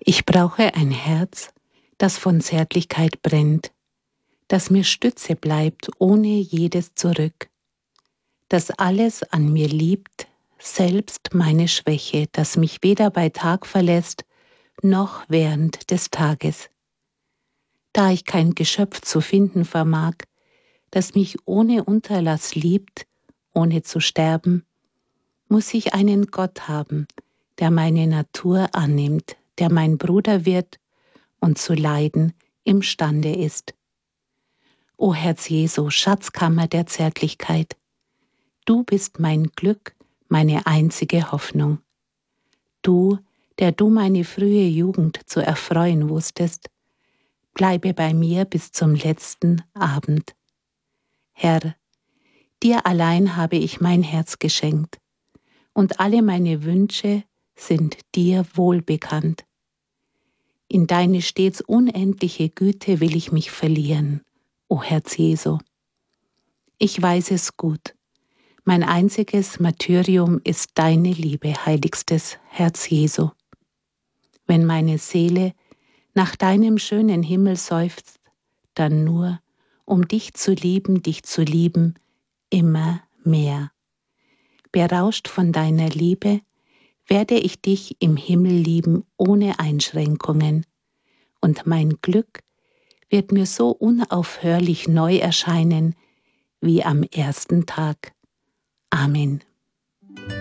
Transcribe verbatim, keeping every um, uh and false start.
Ich brauche ein Herz, das von Zärtlichkeit brennt, das mir Stütze bleibt ohne jedes Zurück, das alles an mir liebt, selbst meine Schwäche, das mich weder bei Tag verlässt, noch während des Tages. Da ich kein Geschöpf zu finden vermag, das mich ohne Unterlass liebt, ohne zu sterben, muss ich einen Gott haben, der meine Natur annimmt, der mein Bruder wird und zu leiden imstande ist. O Herz Jesu, Schatzkammer der Zärtlichkeit, du bist mein Glück, meine einzige Hoffnung. Du, der du meine frühe Jugend zu erfreuen wusstest, bleibe bei mir bis zum letzten Abend. Herr, dir allein habe ich mein Herz geschenkt, und alle meine Wünsche sind dir wohlbekannt. In deine stets unendliche Güte will ich mich verlieren, o Herz Jesu. Ich weiß es gut, mein einziges Martyrium ist deine Liebe, heiligstes Herz Jesu. Wenn meine Seele nach deinem schönen Himmel seufzt, dann nur, um dich zu lieben, dich zu lieben, immer mehr. Berauscht von deiner Liebe, werde ich dich im Himmel lieben ohne Einschränkungen, und mein Glück wird mir so unaufhörlich neu erscheinen wie am ersten Tag. Amen.